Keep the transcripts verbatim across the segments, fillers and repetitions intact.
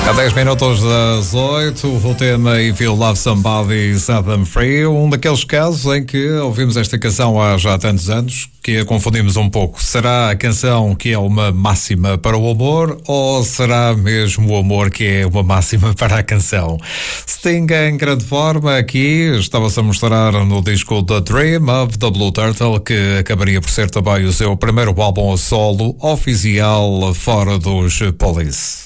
A dez minutos das oito, o tema If You Love Somebody, Set Them Free, um daqueles casos em que ouvimos esta canção há já tantos anos que a confundimos um pouco. Será a canção que é uma máxima para o amor ou será mesmo o amor que é uma máxima para a canção? Sting em grande forma aqui, estava-se a mostrar no disco The Dream of the Blue Turtle, que acabaria por ser também o seu primeiro álbum a solo oficial fora dos Police.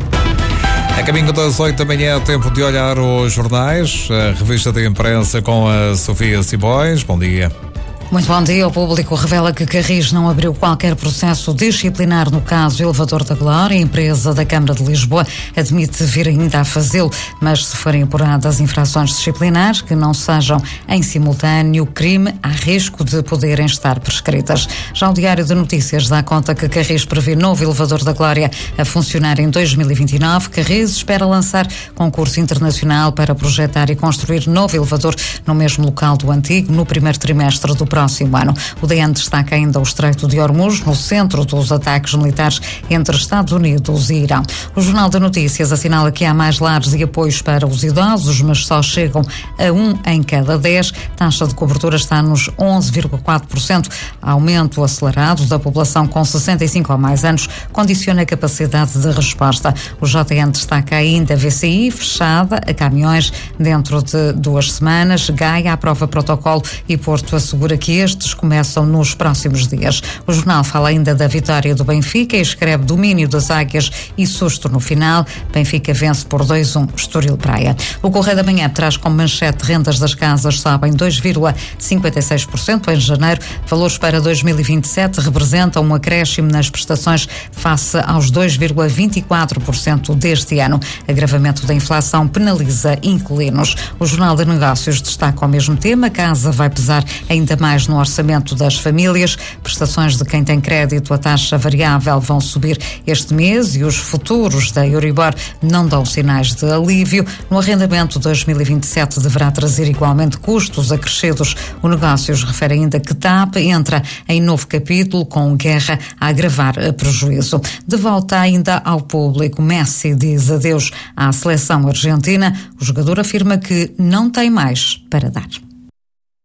A caminho das oito da manhã, tempo de olhar os jornais, a revista de imprensa com a Sofia Simões. Bom dia. Muito bom dia. O público revela que Carris não abriu qualquer processo disciplinar no caso Elevador da Glória. A empresa da Câmara de Lisboa admite vir ainda a fazê-lo, mas se forem apuradas infrações disciplinares que não sejam em simultâneo crime, há risco de poderem estar prescritas. Já o Diário de Notícias dá conta que Carris prevê novo Elevador da Glória a funcionar em dois mil e vinte e nove. Carris espera lançar concurso internacional para projetar e construir novo elevador no mesmo local do antigo no primeiro trimestre do próximo próximo ano. O D N destaca ainda o Estreito de Hormuz, no centro dos ataques militares entre Estados Unidos e Irão. O Jornal de Notícias assinala que há mais lares e apoios para os idosos, mas só chegam a um em cada dez. Taxa de cobertura está nos onze vírgula quatro por cento. Aumento acelerado da população com sessenta e cinco ou mais anos condiciona a capacidade de resposta. O J N destaca ainda a V C I fechada a caminhões dentro de duas semanas. Gaia aprova protocolo e Porto assegura que estes começam nos próximos dias. O jornal fala ainda da vitória do Benfica e escreve domínio das Águias e susto no final. Benfica vence por dois a um Estoril Praia. O Correio da Manhã traz como manchete: rendas das casas sobem dois vírgula cinquenta e seis por cento em janeiro. Valores para dois mil e vinte e sete representam um acréscimo nas prestações face aos dois vírgula vinte e quatro por cento deste ano. Agravamento da inflação penaliza inquilinos. O Jornal de Negócios destaca o mesmo tema: casa vai pesar ainda mais no orçamento das famílias. Prestações de quem tem crédito a taxa variável vão subir este mês e os futuros da Euribor não dão sinais de alívio. No arrendamento dois mil e vinte e sete deverá trazer igualmente custos acrescidos. O Negócios refere ainda que T A P entra em novo capítulo com guerra a agravar a prejuízo. De volta ainda ao público, Messi diz adeus à seleção argentina. O jogador afirma que não tem mais para dar.